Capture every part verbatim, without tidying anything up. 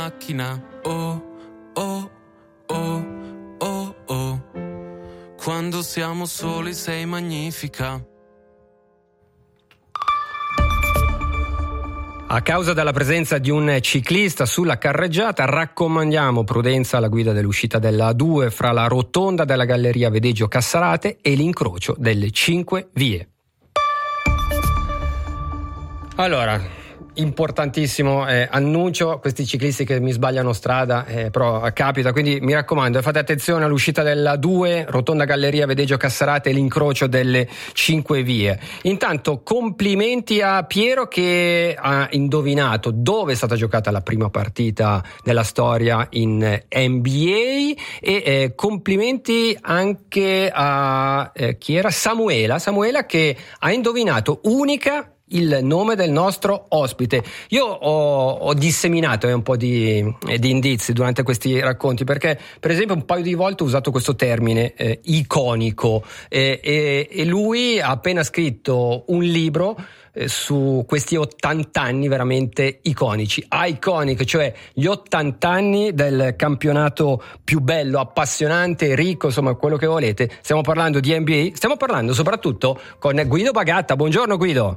macchina, oh, oh, oh, oh, oh. Quando siamo soli sei magnifica. A causa della presenza di un ciclista sulla carreggiata, raccomandiamo prudenza alla guida dell'uscita della A due fra la rotonda della galleria Vedeggio Cassarate e l'incrocio delle cinque vie. Allora, importantissimo eh, annuncio, questi ciclisti che mi sbagliano strada, eh, però capita, quindi mi raccomando, fate attenzione all'uscita della due, rotonda galleria Vedeggio Cassarate e l'incrocio delle cinque vie. Intanto complimenti a Piero che ha indovinato dove è stata giocata la prima partita della storia in N B A e eh, complimenti anche a eh, chi era? Samuela, Samuela che ha indovinato unica il nome del nostro ospite. Io ho, ho disseminato eh, un po' di, eh, di indizi durante questi racconti, perché per esempio un paio di volte ho usato questo termine eh, iconico eh, e, e lui ha appena scritto un libro eh, su questi ottanta anni veramente iconici, iconic, cioè gli ottanta anni del campionato più bello, appassionante, ricco, insomma quello che volete. Stiamo parlando di N B A, stiamo parlando soprattutto con Guido Bagatta. Buongiorno Guido.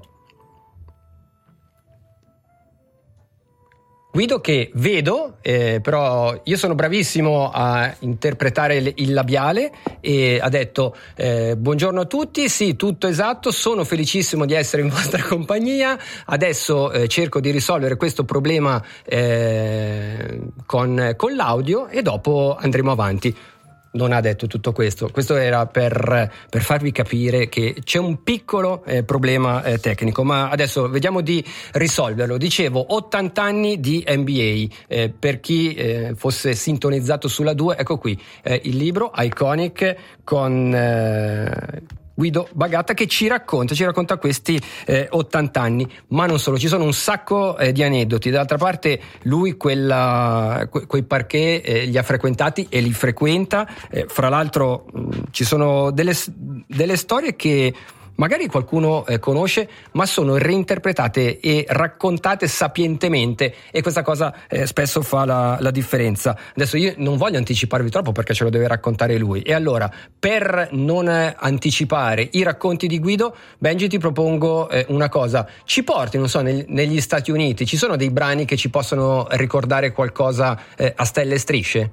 Guido che vedo, eh, però io sono bravissimo a interpretare il, il labiale e ha detto eh, buongiorno a tutti, sì, tutto esatto, sono felicissimo di essere in vostra compagnia, adesso eh, cerco di risolvere questo problema eh, con, con l'audio e dopo andremo avanti. Non ha detto tutto questo, questo era per, per farvi capire che c'è un piccolo eh, problema eh, tecnico, ma adesso vediamo di risolverlo. Dicevo, ottanta anni di N B A, eh, per chi eh, fosse sintonizzato sulla due, ecco qui eh, il libro Iconic con eh, Guido Bagatta che ci racconta, ci racconta questi eh, ottanta anni, ma non solo, ci sono un sacco eh, di aneddoti. D'altra parte lui quella, que, quei parquet eh, li ha frequentati e li frequenta, eh, fra l'altro mh, ci sono delle, delle storie che magari qualcuno eh, conosce, ma sono reinterpretate e raccontate sapientemente e questa cosa eh, spesso fa la, la differenza. Adesso io non voglio anticiparvi troppo perché ce lo deve raccontare lui e allora per non eh, anticipare i racconti di Guido, Benji ti propongo eh, una cosa, ci porti, non so, neg- negli Stati Uniti ci sono dei brani che ci possono ricordare qualcosa eh, a stelle e strisce?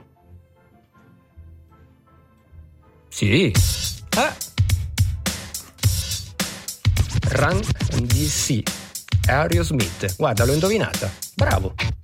Sì. Eh Run D C, Aerosmith. Guarda, l'ho indovinata. Bravo.